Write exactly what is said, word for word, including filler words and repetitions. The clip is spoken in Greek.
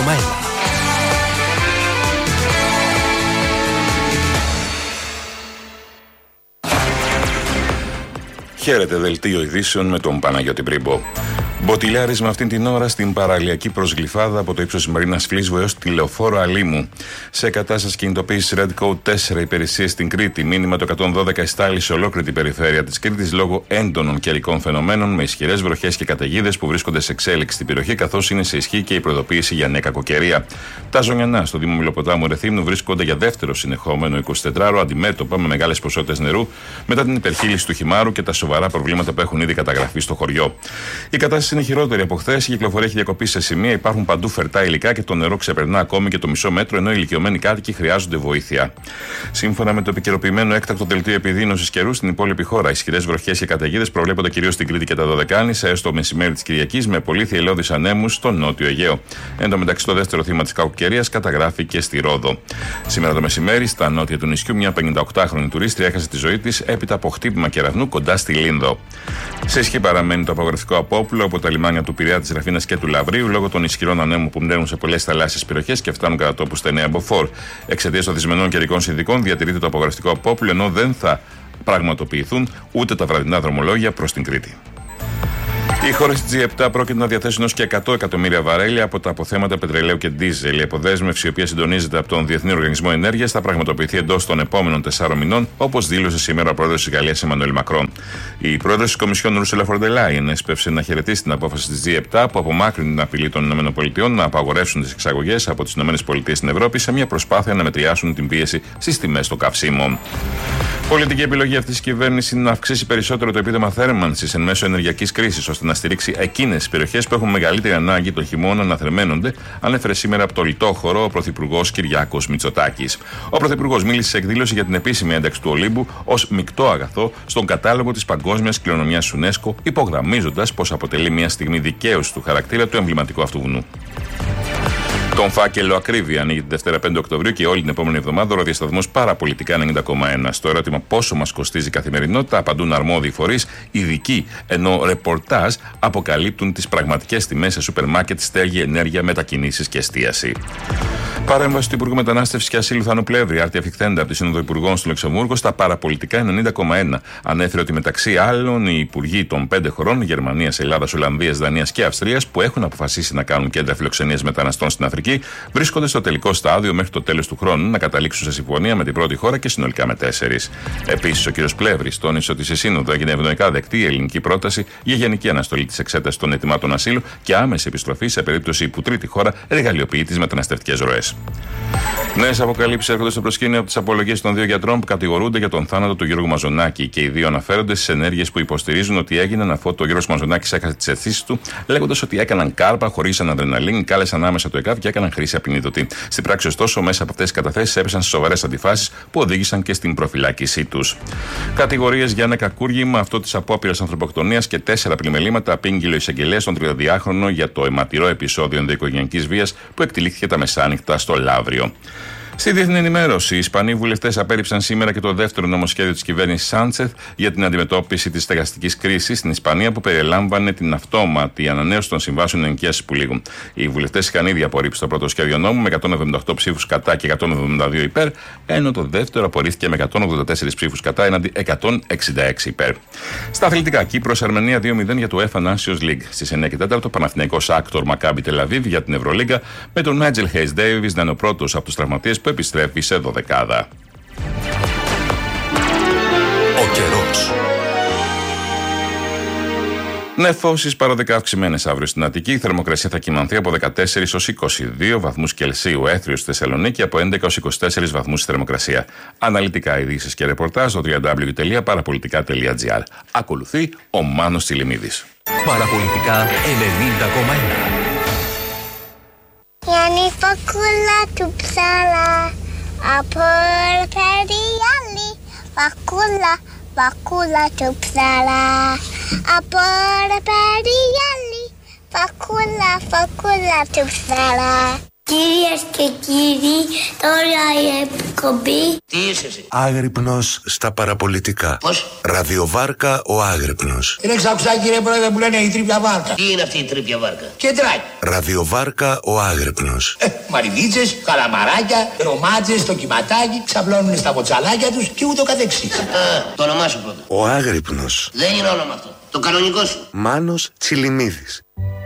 κόμμα ένα. Χαίρετε, δελτίο ειδήσεων με τον Παναγιώτη Πρίμπο. Μποτιλιάρισμα αυτήν την ώρα στην παραλιακή προσγλυφάδα από το ύψος της Μαρίνας Φλίσβου έως τη λεωφόρο Αλήμου. Σε κατάσταση κινητοποίησης Red Code τέσσερα υπηρεσίες στην Κρήτη. Μήνυμα το εκατόν δώδεκα εστάλει σε ολόκληρη την περιφέρεια της Κρήτης λόγω έντονων καιρικών φαινομένων με ισχυρές βροχές και καταιγίδες που βρίσκονται σε εξέλιξη στην περιοχή, καθώς είναι σε ισχύ και η προειδοποίηση για νέα κακοκαιρία. Τα Ζωνιανά στο Δήμο Μιλοποτάμου Ρεθύμνου βρίσκονται για δεύτερο συνεχόμενο εικοσιτετράωρο αντιμέτωπα με μεγάλες ποσότητες νερού μετά την υπερχείληση του χυμάρου και τα σοβαρά προβλήματα που έχουν ήδη καταγραφεί στο χωριό. Η κατάσταση είναι χειρότερη από χθες. Η κυκλοφορία έχει διακοπεί σε σημεία, υπάρχουν παντού φερτά υλικά και το νερό ξεπερνά ακόμη και το μισό μέτρο, ενώ οι ηλικιωμένοι κάτοικοι χρειάζονται βοήθεια. Σύμφωνα με το επικαιροποιημένο έκτακτο δελτίο επιδείνωσης καιρού στην υπόλοιπη χώρα, ισχυρές βροχές και καταιγίδες προβλέπονται κυρίως στην Κρήτη και τα Δωδεκάνησα έως το μεσημέρι της Κυριακής, με πολύ θυελλώδεις ανέμους στο νότιο Αιγαίο. Εν τω μεταξύ, το δεύτερο θύμα της κακοκαιρίας καταγράφηκε στη Ρόδο. Σήμερα το μεσημέρι, στα νότια του νησιού, μια πενηνταοκτάχρονη τουρίστρια έχασε τη ζωή της έπειτα από χτύπημα κεραυνού κοντά στη Λίνδο. Σε ισχύ παραμένει το απαγορευτικό απόπλο από τα λιμάνια του Πειραιά, της Ραφίνας και του Λαβρίου λόγω των ισχυρών ανέμων που μπαίνουν σε πολλές θαλάσσιες περιοχές και φτάνουν κατά τόπου στα Νέα Μποφόρ. Εξαιτίας των δυσμενών καιρικών συνθηκών διατηρείται το απαγορευτικό απόπλο, ενώ δεν θα πραγματοποιηθούν ούτε τα βραδινά δρομολόγια προς την Κρήτη. Οι χώρες της τζι επτά πρόκειται να διαθέσουν έως και εκατό εκατομμύρια βαρέλια από τα αποθέματα πετρελαίου και ντίζελ. Η αποδέσμευση, η οποία συντονίζεται από τον Διεθνή Οργανισμό Ενέργειας, θα πραγματοποιηθεί εντός των επόμενων τεσσάρων μηνών, όπως δήλωσε σήμερα ο πρόεδρος της Γαλλίας Εμμανουέλ Μακρόν. Η πρόεδρος της Κομισιόν Ursula von der Leyen έσπευσε να χαιρετήσει την απόφαση της τζι επτά που απομάκρυνε την απειλή των ΗΠΑ να απαγορεύσουν τις εξαγωγές από τις ΗΠΑ στην Ευρώπη σε μια προσπάθεια να μετριάσουν την πίεση στις τιμές των καυσίμων. Πολιτική επιλογή αυτής της κυβέρνησης είναι να αυξήσει περισσότερο το επίδομα θέρμανσης εν μέσω ενεργειακής κρίσης, ώστε να στηρίξει εκείνες τις περιοχές που έχουν μεγαλύτερη ανάγκη τον χειμώνα να θερμαίνονται, ανέφερε σήμερα από το λιτόχωρο ο Πρωθυπουργός Κυριάκος Μητσοτάκης. Ο Πρωθυπουργός μίλησε σε εκδήλωση για την επίσημη ένταξη του Ολύμπου ως μεικτό αγαθό στον κατάλογο της Παγκόσμιας Κληρονομιάς UNESCO, υπογραμμίζοντας πως αποτελεί μια στιγμή δικαίωσης του χαρακτήρα του εμβληματικού αυτού βουνού. Τον φάκελο Ακρίβεια ανοίγει την Δευτέρα πέντε Οκτωβρίου και όλη την επόμενη εβδομάδα ο ραδιοσταθμός Παραπολιτικά ενενήντα κόμμα ένα. Στο ερώτημα πόσο μας κοστίζει η καθημερινότητα απαντούν αρμόδιοι φορείς, ειδικοί, ενώ ρεπορτάζ αποκαλύπτουν τις πραγματικές τιμές σε σούπερ μάρκετ, στέγη, ενέργεια, μετακινήσεις και εστίαση. Παρέμβαση του Υπουργού Μετανάστευσης και Ασύλου Θανού Πλεύρη, άρτη αφιχθέντα από τη Σύνοδο Υπουργών στο Λουξεμβούργο, στα Παραπολιτικά ενενήντα κόμμα ένα. Ανέφερε ότι μεταξύ άλλων οι υπουργοί των πέντε χωρών, Γερμανίας, Ελλάδας, Ολλανδίας, Δανίας και Αυστρίας, που έχουν αποφασίσει να κάνουν κέντρα φιλοξενίας μεταναστών στην Αφρική, βρίσκονται στο τελικό στάδιο μέχρι το τέλος του χρόνου να καταλήξουν σε συμφωνία με την πρώτη χώρα και συνολικά με τέσσερις. Επίσης, ο κ. Πλεύρης τόνισε ότι σε Σύνοδο έγινε ευνοϊκά δεκτή η ελληνική πρόταση για γενική αναστολή της εξέτασης των αιτημάτων ασύλου και άμεση επιστροφή σε περίπτωση που τρίτη χώρα εργαλειοποιεί τις μεταναστευτικές ροές. Νέες αποκαλύψεις έρχονται στο προσκήνιο από τις απολογίες των δύο γιατρών που κατηγορούνται για τον θάνατο του Γιώργου Μαζονάκη, και οι δύο αναφέρονται στις ενέργειες που υποστηρίζουν ότι έγιναν αφού ο Γιώργος Μαζονάκης έχασε τις αισθήσεις του, λέγοντας ότι έκαναν κάρπα, χωρίσαν αδρεναλίνη, κάλεσαν άμεσα το ΕΚΑΒ και έκαναν χρήση απεινίδωτη. Στην πράξη, ωστόσο, μέσα από αυτές τις καταθέσεις έπεσαν σε σοβαρές αντιφάσεις που οδήγησαν και στην προφυλάκησή τους. Κατηγορίες για ένα κακούργημα, αυτό της απόπειρας ανθρωποκτονίας και τέσσερα πλημελήματα απήγγειλε ο εισαγγελέας τον τριαντάχρονο για το αιματηρό επεισόδιο ενδοοικογενειακής βίας που εκτελήθηκε τα μεσάνυχτα στο Λαύριο. Στη διεθνή ενημέρωση, οι Ισπανοί βουλευτές απέρριψαν σήμερα και το δεύτερο νομοσχέδιο της κυβέρνησης Σάντσεθ για την αντιμετώπιση της στεγαστικής κρίσης στην Ισπανία, που περιλάμβανε την αυτόματη ανανέωση των συμβάσεων ενοικίασης που λήγουν. Οι βουλευτές είχαν ήδη απορρίψει το πρώτο σχέδιο νόμου με εκατόν εβδομήντα οκτώ ψήφους κατά και εκατόν εβδομήντα δύο υπέρ, ενώ το δεύτερο απορρίφθηκε με εκατόν ογδόντα τέσσερις ψήφους κατά έναντι εκατόν εξήντα έξι υπέρ. Στα αθλητικά, Κύπρος-Αρμενία δύο μηδέν για το UEFA Nations League. Στις εννιά και τέσσερα, Παναθηναϊκός Άκτορ Μακάμπι Τελαβίβ για την Ευρωλίγκα, με τον Νάιτζελ Χέις Ντέιβις να είναι ο πρώτος από τους τραυματίες που επιστρέφει σε δωδεκάδα. Ο καιρός. Νεφώσεις παροδικά αυξημένες αύριο στην Αττική. Η θερμοκρασία θα κυμανθεί από δεκατέσσερις ως είκοσι δύο βαθμούς Κελσίου. Έθριο στη Θεσσαλονίκη από έντεκα ως είκοσι τέσσερις βαθμούς θερμοκρασία. Αναλυτικά ειδήσεις και ρεπορτάζ στο double-u double-u double-u τελεία παραπολιτικά τελεία τζι άρ. Ακολουθεί ο Μάνος Τσιλιμίδης. Παραπολιτικά ενενήντα κόμμα ένα. Γιάννη φακούλα του ψάλα από περιάλι. Φακούλα, φακούλα του ψάλα από περιάλι. Φακούλα, φακούλα του ψάλα. Κυρίες και κύριοι, τώρα η εκπομπή. Τι είσαι εσύ? Άγρυπνος στα παραπολιτικά. Πώς? Ραδιοβάρκα ο Άγρυπνος. Είναι ξακουστά κύριε πρόεδρε που λένε η τρίπια βάρκα. Τι είναι αυτή η τρίπια βάρκα? Κεντράκι. Ραδιοβάρκα ο Άγρυπνος. Ε, μαριδίτσες, καλαμαράκια, ρομάτζες, το κυματάκι, ξαπλώνουν στα μποτσαλάκια τους και ούτω καθεξής. Α, το όνομά σου πρώτα. Ο Άγρυπνος. Δεν είναι όνομα αυτό. Το κανονικό σου. Μάνος Τσιλιμίδης.